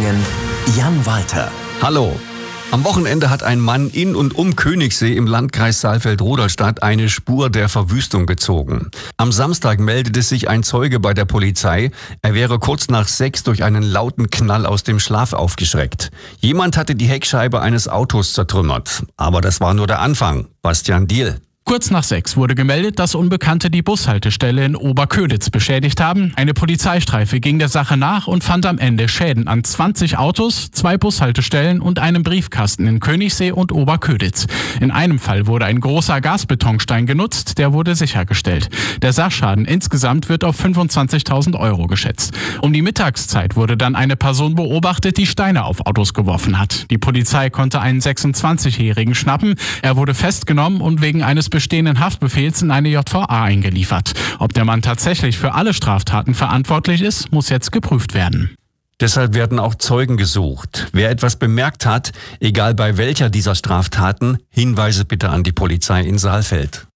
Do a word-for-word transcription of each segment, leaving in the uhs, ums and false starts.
Meldungen Jan Walter. Hallo. Am Wochenende hat ein Mann in und um Königssee im Landkreis Saalfeld-Rudolstadt eine Spur der Verwüstung gezogen. Am Samstag meldete sich ein Zeuge bei der Polizei. Er wäre kurz nach sechs durch einen lauten Knall aus dem Schlaf aufgeschreckt. Jemand hatte die Heckscheibe eines Autos zertrümmert. Aber das war nur der Anfang. Bastian Diehl. Kurz nach sechs wurde gemeldet, dass Unbekannte die Bushaltestelle in Oberköditz beschädigt haben. Eine Polizeistreife ging der Sache nach und fand am Ende Schäden an zwanzig Autos, zwei Bushaltestellen und einem Briefkasten in Königssee und Oberköditz. In einem Fall wurde ein großer Gasbetonstein genutzt, der wurde sichergestellt. Der Sachschaden insgesamt wird auf fünfundzwanzigtausend Euro geschätzt. Um die Mittagszeit wurde dann eine Person beobachtet, die Steine auf Autos geworfen hat. Die Polizei konnte einen sechsundzwanzigjährigen schnappen. Er wurde festgenommen und wegen eines bestehenden Haftbefehls in eine J V A eingeliefert. Ob der Mann tatsächlich für alle Straftaten verantwortlich ist, muss jetzt geprüft werden. Deshalb werden auch Zeugen gesucht. Wer etwas bemerkt hat, egal bei welcher dieser Straftaten, Hinweise bitte an die Polizei in Saalfeld.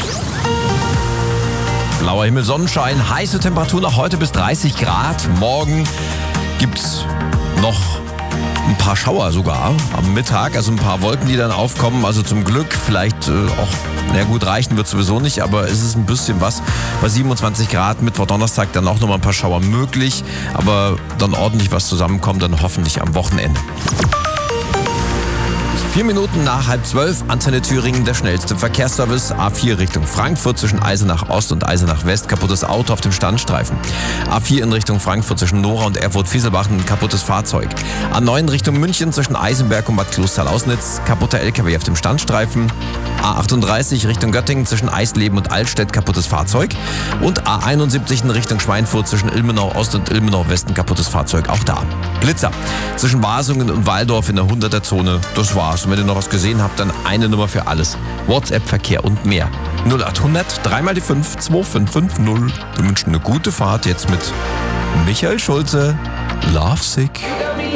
Blauer Himmel, Sonnenschein, heiße Temperatur noch heute bis dreißig Grad. Morgen gibt's noch ein paar Schauer sogar am Mittag, also ein paar Wolken, die dann aufkommen. Also zum Glück, vielleicht äh, auch, na gut, reichen wird sowieso nicht, aber es ist ein bisschen was. Bei siebenundzwanzig Grad, Mittwoch, Donnerstag dann auch nochmal ein paar Schauer möglich, aber dann ordentlich was zusammenkommt, dann hoffentlich am Wochenende. Vier Minuten nach halb zwölf, Antenne Thüringen, der schnellste Verkehrsservice. A vier Richtung Frankfurt zwischen Eisenach Ost und Eisenach West, kaputtes Auto auf dem Standstreifen. A vier in Richtung Frankfurt zwischen Nora und Erfurt-Fieselbach, ein kaputtes Fahrzeug. A neun Richtung München zwischen Eisenberg und Bad Klostal-Lausnitz, kaputter L K W auf dem Standstreifen. A achtunddreißig Richtung Göttingen zwischen Eisleben und Altstedt, kaputtes Fahrzeug. Und A einundsiebzig in Richtung Schweinfurt zwischen Ilmenau Ost und Ilmenau West, ein kaputtes Fahrzeug, auch da. Blitzer zwischen Wasungen und Waldorf in der hunderter-Zone, das war's. Und wenn ihr noch was gesehen habt, dann eine Nummer für alles. WhatsApp, Verkehr und mehr. null achthundert, dreimal die fünf, zwei fünf fünf null. Wir wünschen eine gute Fahrt jetzt mit Michael Schulze, Lovesick.